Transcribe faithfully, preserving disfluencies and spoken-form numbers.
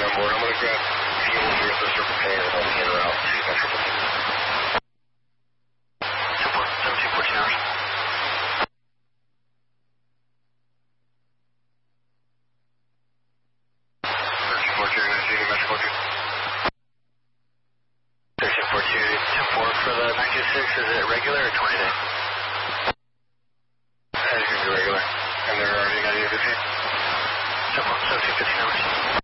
on board. I'm going to grab fuel here at the Circle K and help me in or out to Metro fifteen. seventeen fourteen hours. thirteen fourteen, nice meeting, Metro fourteen. thirteen fourteen, ten four for the nine two six, is it regular or twenty day? It's going to be regular. And they're already got you fifteen? seventeen fifteen hours.